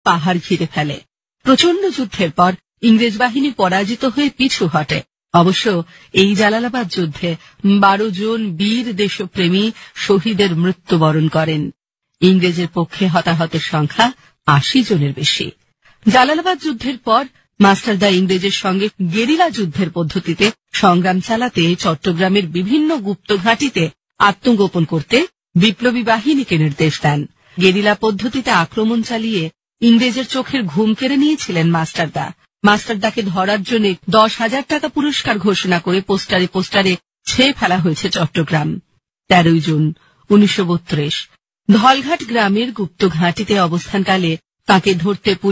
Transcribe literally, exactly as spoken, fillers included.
পাহাড় ঘিরে ফেলে। প্রচন্ড যুদ্ধের পর ইংরেজ বাহিনী পরাজিত হয়ে পিছু হটে। অবশ্য এই জালালাবাদ যুদ্ধে বারো জন বীর দেশপ্রেমী শহীদের মৃত্যুবরণ করেন। ইংরেজের পক্ষে হতাহতের সংখ্যা আশি জনের বেশি। জালালাবাদ যুদ্ধের পর মাস্টারদা ইংরেজের সঙ্গে গেরিলা যুদ্ধের পদ্ধতিতে সংগ্রাম চালাতে চট্টগ্রামের বিভিন্ন গুপ্ত ঘাঁটিতে আত্মগোপন করতে বিপ্লবী বাহিনীকে নির্দেশ দেন। গেরিলা পদ্ধতিতে আক্রমণ চালিয়ে ইংরেজের চোখের ঘুম কেড়ে নিয়েছিলেন মাস্টারদা। মাস্টারদাকে ধরার জন্য দশ হাজার টাকা পুরস্কার ঘোষণা করে পোস্টারে পোস্টারে ছেয়ে ফেলা হয়েছে চট্টগ্রাম। তেরোই জুন উনিশশো বত্রিশ ধলঘাট গ্রামের গুপ্ত ঘাঁটিতে অবস্থানকালে তাঁকে ধরতে